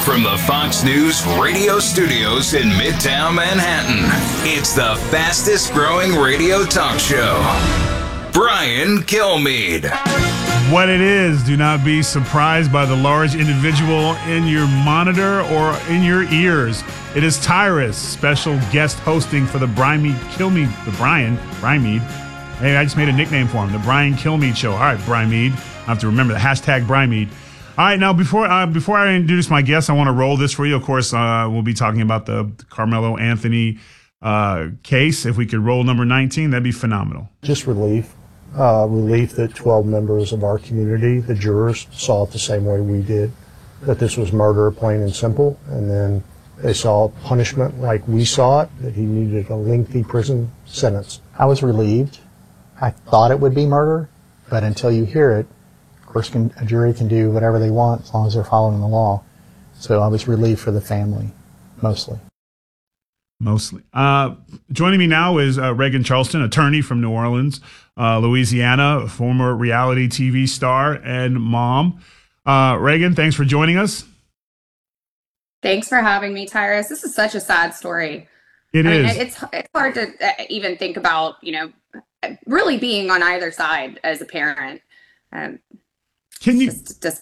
From the Fox News radio studios in Midtown Manhattan, it's the fastest growing radio talk show. Brian Kilmeade. What it is, do not be surprised by the large individual in your monitor or in your ears. It is Tyrus, special guest hosting for the Brian Kilmeade. Hey, I just made a nickname for him, the Brian Kilmeade Show. All right, Brian Meade. I have to remember the hashtag Brian Meade. All right, now before I introduce my guest, I want to roll this for you. Of course, we'll be talking about the Carmelo Anthony case. If we could roll number 19, that'd be phenomenal. Just relief that 12 members of our community, the jurors, saw it the same way we did, that this was murder, plain and simple, and then they saw punishment like we saw it, that he needed a lengthy prison sentence. I was relieved. I thought it would be murder, but until you hear it, of course, a jury can do whatever they want as long as they're following the law. So I was relieved for the family, mostly. Joining me now is Reagan Charleston, attorney from New Orleans, Louisiana, former reality TV star and mom. Reagan, thanks for joining us. Thanks for having me, Tyrus. This is such a sad story. It is. It's hard to even think about, really being on either side as a parent. Can you,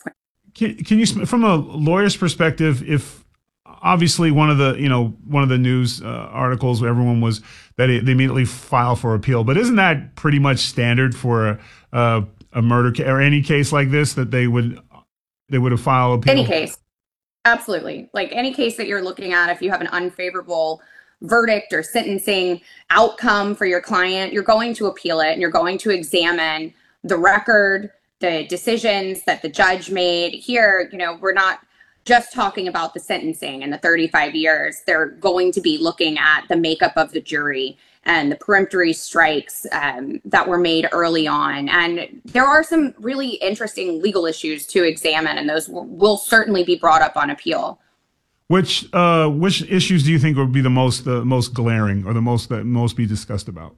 from a lawyer's perspective, if obviously one of the news articles everyone was that they immediately file for appeal, but isn't that pretty much standard for a murder or any case like this, that they would have filed appeal? Any case, absolutely. Like any case that you're looking at, if you have an unfavorable verdict or sentencing outcome for your client, you're going to appeal it and you're going to examine the record, the decisions that the judge made. Here, we're not just talking about the sentencing and the 35 years. They're going to be looking at the makeup of the jury and the peremptory strikes that were made early on. And there are some really interesting legal issues to examine, and those will certainly be brought up on appeal. Which issues do you think would be the most glaring, or that most be discussed about?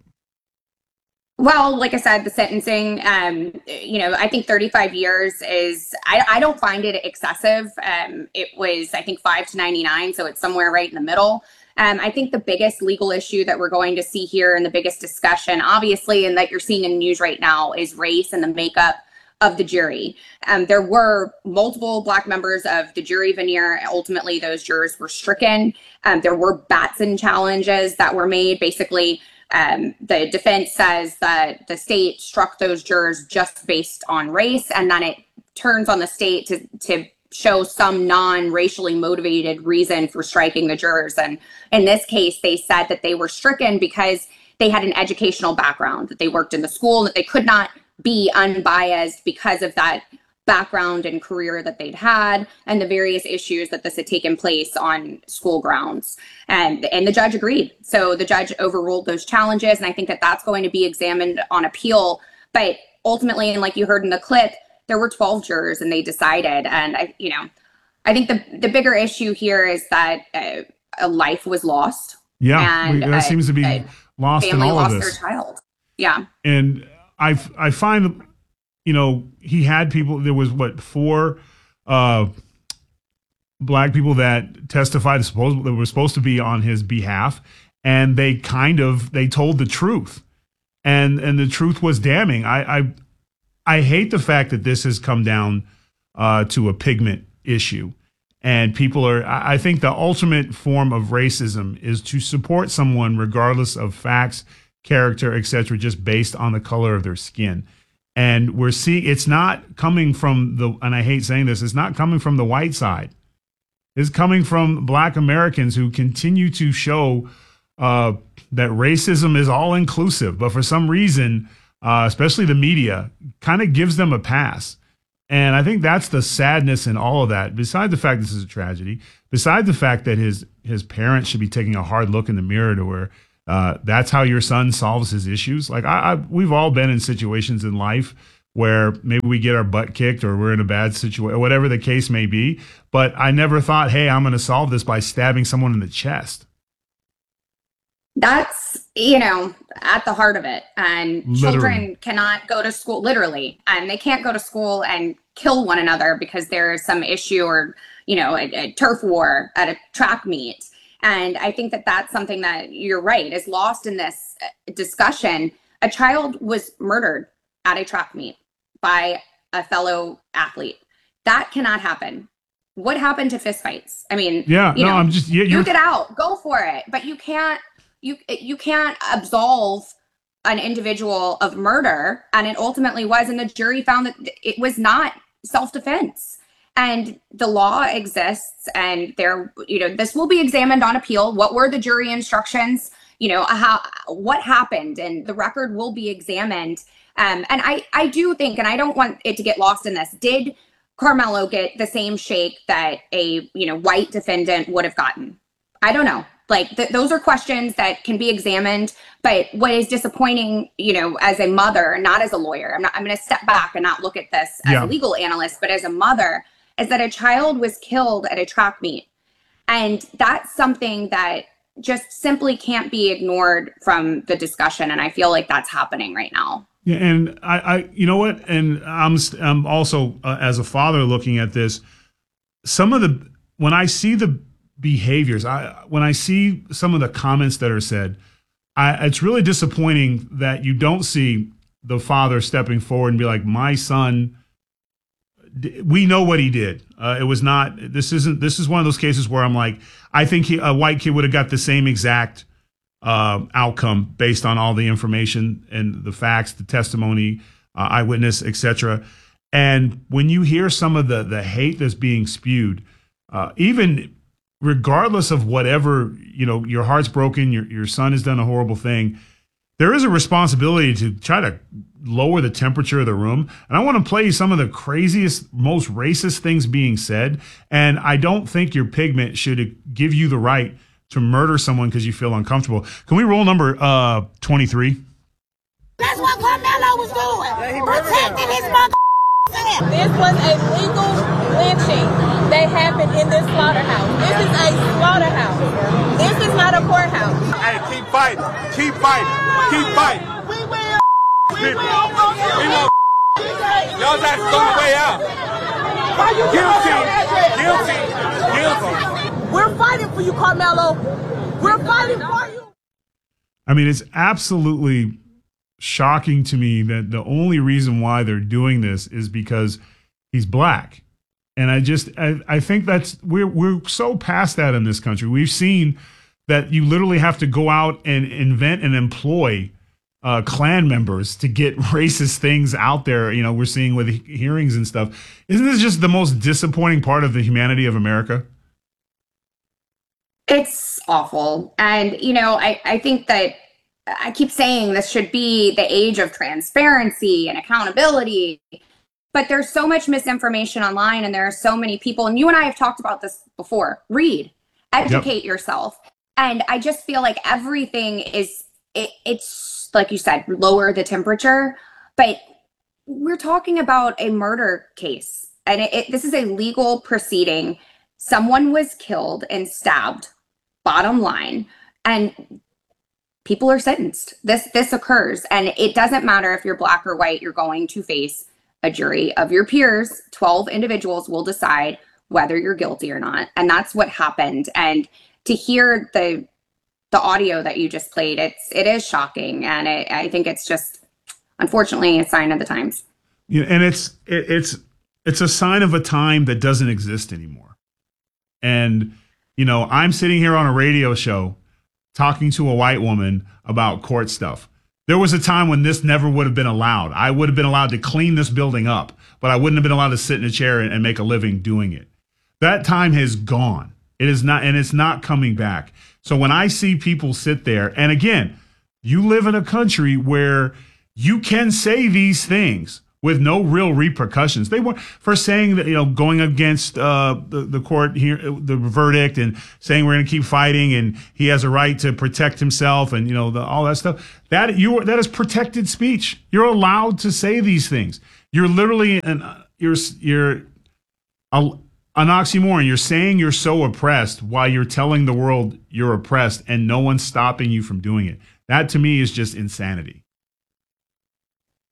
Well, like I said, the sentencing, I think 35 years is, I don't find it excessive. It was, I think, 5 to 99, so it's somewhere right in the middle. I think the biggest legal issue that we're going to see here, and the biggest discussion, obviously, and that you're seeing in the news right now, is race and the makeup of the jury. There were multiple Black members of the jury veneer. Ultimately, those jurors were stricken. There were Batson challenges that were made. Basically, the defense says that the state struck those jurors just based on race, and then it turns on the state to show some non-racially motivated reason for striking the jurors. And in this case, they said that they were stricken because they had an educational background, that they worked in the school, that they could not be unbiased because of that background and career that they'd had, and the various issues that this had taken place on school grounds. And the judge agreed. So the judge overruled those challenges, and I think that that's going to be examined on appeal. But ultimately, and like you heard in the clip, there were 12 jurors and they decided. And I think the bigger issue here is that a life was lost. Yeah, and that seems to be lost in all of this. Family lost their child. Yeah. And I find, he had people, there was 4 Black people that testified, that were supposed to be on his behalf. And they told the truth, and the truth was damning. I hate the fact that this has come down to a pigment issue, and I think the ultimate form of racism is to support someone regardless of facts, character, etc., just based on the color of their skin. And we're seeing it's not coming from and I hate saying this, it's not coming from the white side. It's coming from Black Americans who continue to show that racism is all inclusive, but for some reason, especially the media, kind of gives them a pass. And I think that's the sadness in all of that. Besides the fact this is a tragedy, besides the fact that his parents should be taking a hard look in the mirror to where that's how your son solves his issues. Like we've all been in situations in life where maybe we get our butt kicked or we're in a bad situation, whatever the case may be. But I never thought, hey, I'm going to solve this by stabbing someone in the chest. That's, at the heart of it. And children cannot go to school, literally, and they can't go to school and kill one another because there is some issue or a turf war at a track meet. And I think that that's something that, you're right, is lost in this discussion. A child was murdered at a track meet by a fellow athlete. That cannot happen. What happened to fistfights? I mean, duke it out, go for it. But you can't absolve an individual of murder, and it ultimately was, and the jury found that it was not self-defense. And the law exists, and this will be examined on appeal. What were the jury instructions? What happened, and the record will be examined. And I do think, and I don't want it to get lost in this, did Carmelo get the same shake that a white defendant would have gotten? I don't know. Those are questions that can be examined. But what is disappointing, as a mother, not as a lawyer, I'm going to step back and not look at this as a legal analyst, but as a mother, is that a child was killed at a track meet. And that's something that just simply can't be ignored from the discussion. And I feel like that's happening right now. Yeah, and I you know what? And I'm also as a father looking at this. When I see the behaviors, when I see some of the comments that are said, it's really disappointing that you don't see the father stepping forward and be like, my son, we know what he did. It was not. This is one of those cases where I'm like, I think a white kid would have got the same exact outcome based on all the information and the facts, the testimony, eyewitness, etc. And when you hear some of the hate that's being spewed, even regardless of whatever, your heart's broken, your son has done a horrible thing, there is a responsibility to try to lower the temperature of the room. And I want to play you some of the craziest, most racist things being said. And I don't think your pigment should give you the right to murder someone because you feel uncomfortable. Can we roll number 23? That's what Carmelo was doing. Protecting his mother. This was a legal lynching that happened in this slaughterhouse. This is a slaughterhouse. This is not a courthouse. Hey, keep fighting. Keep fighting. Keep fighting. We will. We will. Y'all got to throw the way out. Guilty. We're fighting for you, Carmelo. We're fighting for you. I mean, it's absolutely shocking to me that the only reason why they're doing this is because he's black. And I think we're so past that in this country. We've seen that you literally have to go out and invent and employ Klan members to get racist things out there. We're seeing with hearings and stuff. Isn't this just the most disappointing part of the humanity of America? It's awful. And, I think that I keep saying this should be the age of transparency and accountability, but there's so much misinformation online, and there are so many people, and you and I have talked about this before. Read, educate yourself. And I just feel like everything it's like you said, lower the temperature, but we're talking about a murder case, and this is a legal proceeding. Someone was killed and stabbed, bottom line, and people are sentenced. This occurs, and it doesn't matter if you're black or white. You're going to face a jury of your peers. 12 individuals will decide whether you're guilty or not, and that's what happened. And to hear the audio that you just played, it is shocking, and I think it's just, unfortunately, a sign of the times. Yeah, and it's a sign of a time that doesn't exist anymore. And I'm sitting here on a radio show talking to a white woman about court stuff. There was a time when this never would have been allowed. I would have been allowed to clean this building up, but I wouldn't have been allowed to sit in a chair and make a living doing it. That time has gone. It is not, and it's not coming back. So when I see people sit there, and again, you live in a country where you can say these things with no real repercussions. They were for saying that, going against the court here, the verdict, and saying we're going to keep fighting, and he has a right to protect himself, and all that stuff. That is protected speech. You're allowed to say these things. You're literally you're an oxymoron. You're saying you're so oppressed while you're telling the world you're oppressed, and no one's stopping you from doing it. That to me is just insanity.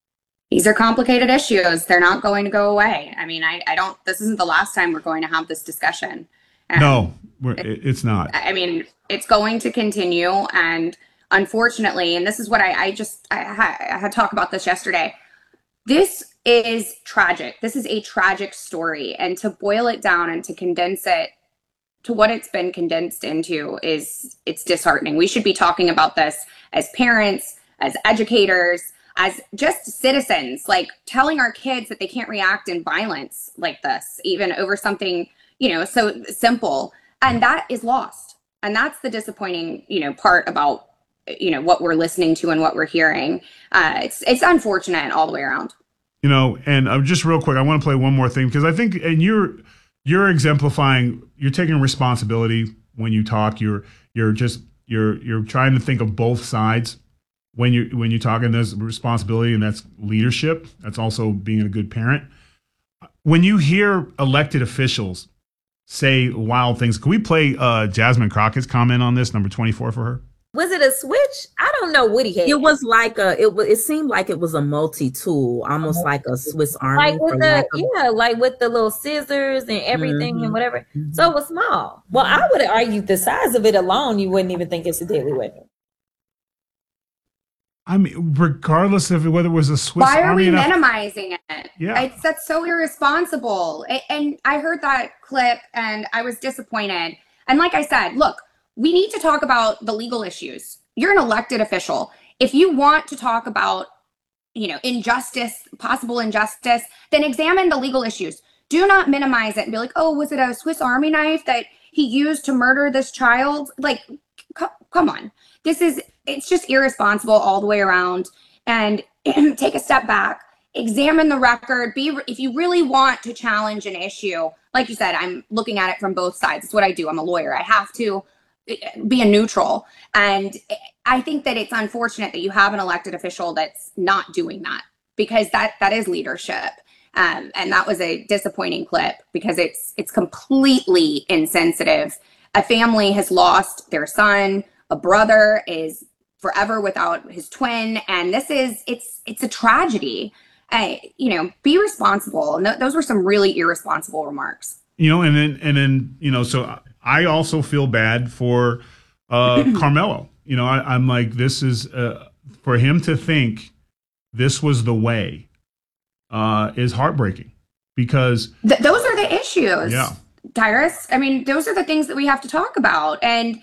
These are complicated issues. They're not going to go away. I mean, I don't, this isn't the last time we're going to have this discussion. No, it's not. I mean, it's going to continue. And unfortunately, and this is what I had to talk about this yesterday. This is tragic. This is a tragic story. And to boil it down and to condense it to what it's been condensed into it's disheartening. We should be talking about this as parents, as educators, as just citizens, like telling our kids that they can't react in violence like this, even over something, so simple. And that is lost. And that's the disappointing, part about, what we're listening to and what we're hearing. It's unfortunate all the way around. And just real quick, I want to play one more thing, because I think, and you're exemplifying, you're taking responsibility when you talk. You're trying to think of both sides when you talk, and there's responsibility, and that's leadership. That's also being a good parent. When you hear elected officials say wild things, can we play Jasmine Crockett's comment on this, number 24 for her? Was it a switch? I don't know what he had. It was like it seemed like it was a multi-tool, almost like a Swiss Army. Like with the little scissors and everything and whatever. So it was small. Well, I would argue the size of it alone, you wouldn't even think it's a deadly weapon. I mean, regardless of whether it was a Swiss Army. Why are we minimizing it? Yeah. That's so irresponsible. And I heard that clip and I was disappointed. And like I said, look, we need to talk about the legal issues. You're an elected official. If you want to talk about, injustice, possible injustice, then examine the legal issues. Do not minimize it and be like, oh, was it a Swiss Army knife that he used to murder this child? Like, come on. It's just irresponsible all the way around. And take a step back, examine the record. If you really want to challenge an issue, like you said, I'm looking at it from both sides. It's what I do. I'm a lawyer. I have to be a neutral. And I think that it's unfortunate that you have an elected official that's not doing that, because that is leadership. And that was a disappointing clip because it's completely insensitive. A family has lost their son. A brother is forever without his twin. And it's a tragedy. Be responsible. And those were some really irresponsible remarks. And then, so I also feel bad for Carmelo. I'm like, this is for him to think this was the way is heartbreaking, because those are the issues. Yeah, Tyrus. I mean, those are the things that we have to talk about. And,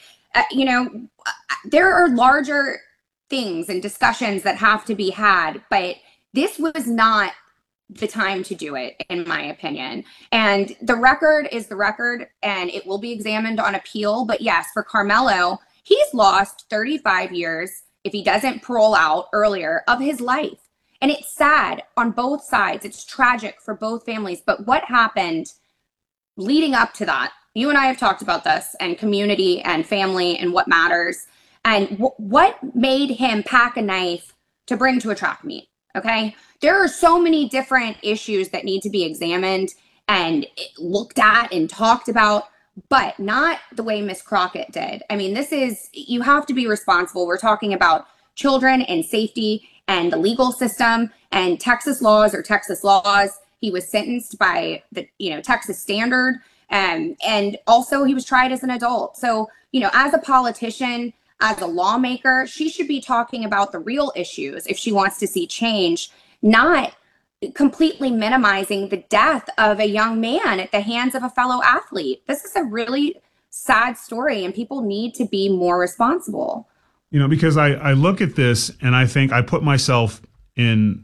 there are larger things and discussions that have to be had, but this was not the time to do it, in my opinion. And the record is the record, and it will be examined on appeal. But yes, for Carmelo, he's lost 35 years, if he doesn't parole out earlier, of his life. And it's sad on both sides. It's tragic for both families. But what happened leading up to that? You and I have talked about this, and community and family and what matters. And what made him pack a knife to bring to a track meet? Okay. There are so many different issues that need to be examined and looked at and talked about, but not the way Miss Crockett did. I mean, you have to be responsible. We're talking about children and safety and the legal system, and Texas laws are Texas laws. He was sentenced by the, Texas standard. And also he was tried as an adult. So, as a politician, as a lawmaker, she should be talking about the real issues if she wants to see change, not completely minimizing the death of a young man at the hands of a fellow athlete. This is a really sad story, and people need to be more responsible. Because I look at this and I think I put myself in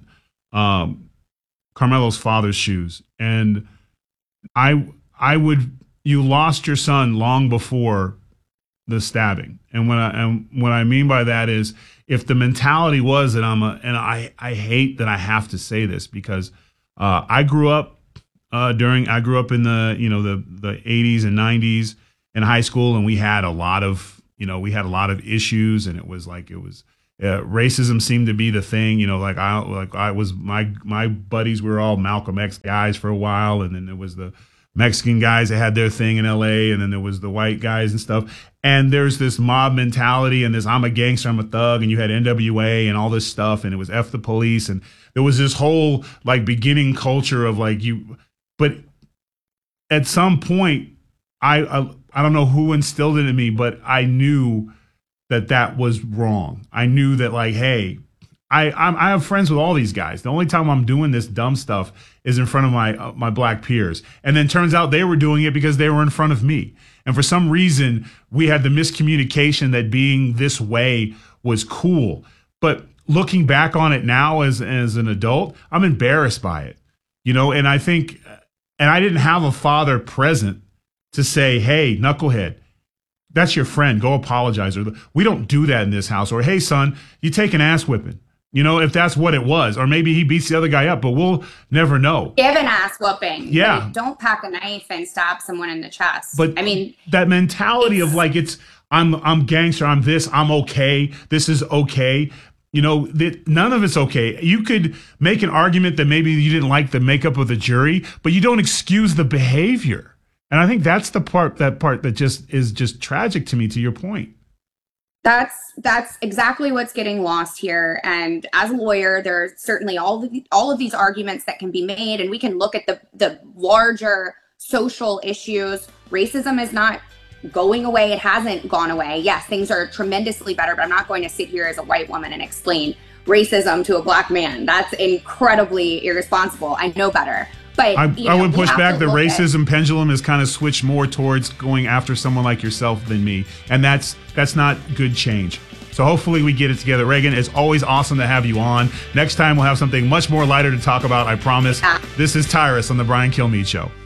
Carmelo's father's shoes, and you lost your son long before the stabbing. And what I mean by that is, if the mentality was that I hate that I have to say this, because I grew up in the the 80s and 90s in high school, and we had a lot of issues, and racism seemed to be the thing. My buddies were all Malcolm X guys for a while, and then there was the Mexican guys that had their thing in LA, and then there was the white guys and stuff. And there's this mob mentality and this I'm a gangster, I'm a thug, and you had NWA and all this stuff, and it was F the police, and there was this whole like beginning culture of like you. But at some point, I don't know who instilled it in me, but I knew that was wrong. I knew that like, hey, I have friends with all these guys. The only time I'm doing this dumb stuff is in front of my black peers. And then turns out they were doing it because they were in front of me. And for some reason, we had the miscommunication that being this way was cool. But looking back on it now as an adult, I'm embarrassed by it. You know, and I think, and I didn't have a father present to say, hey, knucklehead, that's your friend, go apologize. Or we don't do that in this house. Or, hey, son, you take an ass whipping. You know, if that's what it was. Or maybe he beats the other guy up, but we'll never know. Give an ass whooping. Yeah. Like, don't pack a knife and stab someone in the chest. But I mean, that mentality of like, I'm gangster, I'm this, I'm okay, this is okay. You know, none of it's okay. You could make an argument that maybe you didn't like the makeup of the jury, but you don't excuse the behavior. And I think that's the part that just is just tragic to me, to your point. That's exactly what's getting lost here. And as a lawyer, there are certainly all of these arguments that can be made, and we can look at the larger social issues. Racism is not going away. It hasn't gone away. Yes, things are tremendously better, but I'm not going to sit here as a white woman and explain racism to a black man. That's incredibly irresponsible. I know better. But I would push back. The racism pendulum has kind of switched more towards going after someone like yourself than me. And that's not good change. So hopefully we get it together. Reagan, it's always awesome to have you on. Next time we'll have something much more lighter to talk about, I promise. Yeah. This is Tyrus on the Brian Kilmeade Show.